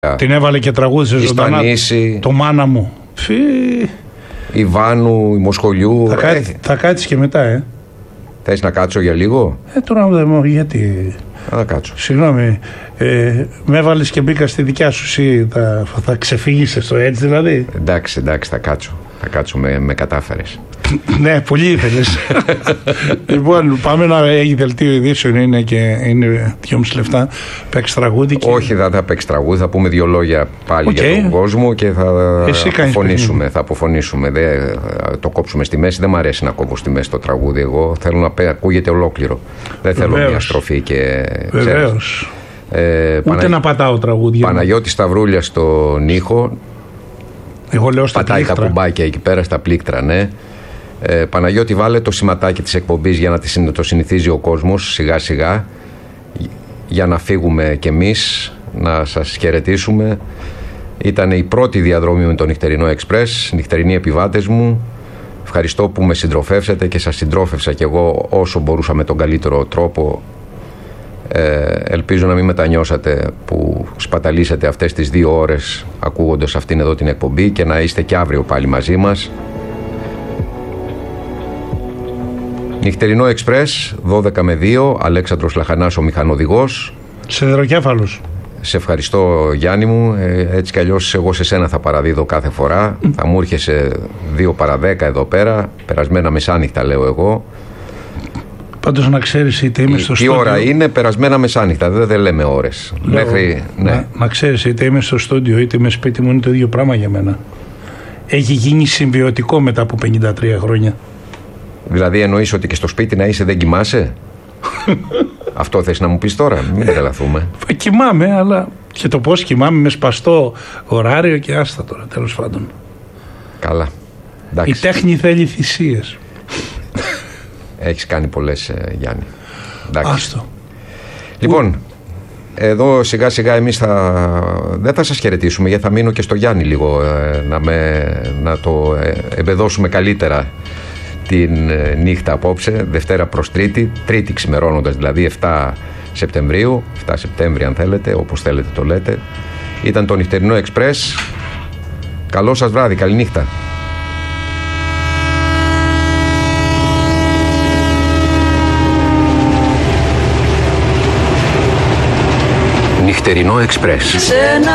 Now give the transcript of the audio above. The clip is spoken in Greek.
Την έβαλε και τραγούδισε ζωντανά. Το μάνα μου. Η Βάνου, η Μοσχολιού. Θα κάτσεις και μετά, Θες να κάτσω για λίγο? Τώρα δεν μου, γιατί. Θα κάτσω. Συγγνώμη, με έβαλες και μπήκα στη δικιά σου. Εσύ θα ξεφύγεις στο έτσι δηλαδή? Εντάξει, θα κάτσω. Θα κάτσω, με κατάφερες. Ναι, πολύ ήθελες. Λοιπόν, πάμε να έχει δελτίο ειδήσεων. Είναι 2,5 λεπτά. Παίξει τραγούδι. Όχι, δεν θα παίξει τραγούδι. Θα πούμε 2 λόγια πάλι για τον κόσμο και θα αποφωνήσουμε. Δεν το κόψουμε στη μέση. Δεν μου αρέσει να κόβω στη μέση το τραγούδι. Εγώ θέλω να ακούγεται ολόκληρο. Δεν θέλω μια στροφή και. Βεβαίως. Ούτε να πατάω τραγούδια. Παναγιώτη Σταυρούλια στον ήχο. Εγώ λέω στα πατάει πλήκτρα. Τα κουμπάκια εκεί πέρα στα πλήκτρα, ναι. Παναγιώτη, βάλε το σηματάκι της εκπομπής για να το συνηθίζει ο κόσμος σιγά σιγά, για να φύγουμε κι εμείς, να σας χαιρετήσουμε. Ήταν η πρώτη διαδρομή με το Νυχτερινό Εξπρές, νυχτερινοί επιβάτες μου. Ευχαριστώ που με συντροφεύσατε και σας συντρόφευσα κι εγώ όσο μπορούσα με τον καλύτερο τρόπο. Ελπίζω να μην μετανιώσατε που σπαταλήσατε αυτές τις 2 ώρες ακούγοντας αυτήν εδώ την εκπομπή και να είστε κι αύριο πάλι μαζί μας. Νυχτερινό Εξπρές, 12 με 2, Αλέξανδρος Λαχανάς ο μηχανοδηγός. Σιδεροκέφαλος. Σε ευχαριστώ, Γιάννη μου. Έτσι κι αλλιώς εγώ σε σένα θα παραδίδω κάθε φορά. Θα μου έρχεσαι 2 παρα 10 εδώ πέρα, περασμένα μεσάνυχτα λέω εγώ. Πάντως να ξέρεις, είτε είμαι στο στούντιο. Τι ώρα είναι, περασμένα μεσάνυχτα, δεν λέμε ώρες. Μέχρι, ναι. Να ξέρεις, είτε είμαι στο στούντιο είτε είμαι σπίτι μου, είναι το ίδιο πράγμα για μένα. Έχει γίνει συμβιωτικό μετά από 53 χρόνια. Δηλαδή εννοείς ότι και στο σπίτι να είσαι δεν κοιμάσαι? Αυτό θες να μου πεις τώρα? Μην τρελαθούμε. Κοιμάμαι, αλλά και το πώς κοιμάμαι με σπαστό ωράριο και άστα τώρα, τέλος πάντων. Καλά. Εντάξει. Η τέχνη θέλει θυσίες. Έχεις κάνει πολλές, Γιάννη. Εντάξει. Άστο. Λοιπόν, εδώ σιγά σιγά εμείς δεν θα σας χαιρετήσουμε, γιατί θα μείνω και στο Γιάννη λίγο να το εμπεδώσουμε καλύτερα την νύχτα απόψε, Δευτέρα προς Τρίτη ξημερώνοντας, δηλαδή 7 Σεπτεμβρίου, 7 Σεπτέμβρη αν θέλετε, όπως θέλετε το λέτε. Ήταν το Νυχτερινό Εξπρές. Καλό σας βράδυ, καληνύχτα. Νυχτερινό Εξπρές.